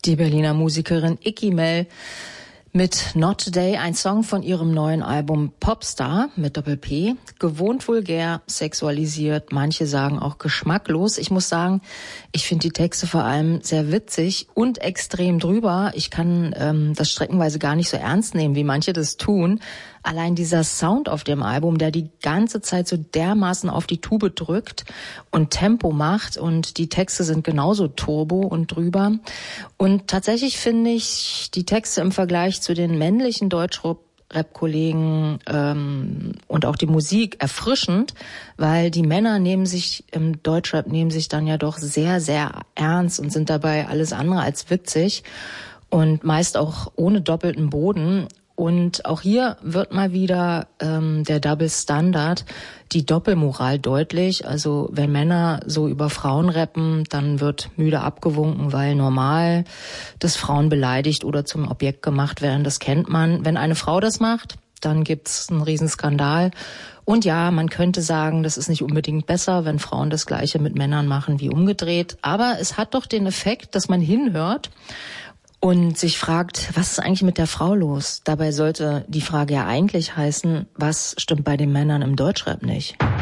Die Berliner Musikerin Icky Mell mit Not Today, ein Song von ihrem neuen Album Popstar mit Doppel-P. Gewohnt vulgär, sexualisiert, manche sagen auch geschmacklos. Ich muss sagen, ich finde die Texte vor allem sehr witzig und extrem drüber. Ich kann das streckenweise gar nicht so ernst nehmen, wie manche das tun. Allein dieser Sound auf dem Album, der die ganze Zeit so dermaßen auf die Tube drückt und Tempo macht, und die Texte sind genauso turbo und drüber. Und tatsächlich finde ich die Texte im Vergleich zu den männlichen Deutschrap-Kollegen und auch die Musik erfrischend, weil die Männer im Deutschrap nehmen sich dann ja doch sehr, sehr ernst und sind dabei alles andere als witzig und meist auch ohne doppelten Boden. Und auch hier wird mal wieder der Double Standard, die Doppelmoral deutlich. Also wenn Männer so über Frauen rappen, dann wird müde abgewunken, weil normal, dass Frauen beleidigt oder zum Objekt gemacht werden. Das kennt man. Wenn eine Frau das macht, dann gibt's einen Riesenskandal. Und ja, man könnte sagen, das ist nicht unbedingt besser, wenn Frauen das Gleiche mit Männern machen wie umgedreht. Aber es hat doch den Effekt, dass man hinhört und sich fragt, was ist eigentlich mit der Frau los? Dabei sollte die Frage ja eigentlich heißen, was stimmt bei den Männern im Deutschrap nicht?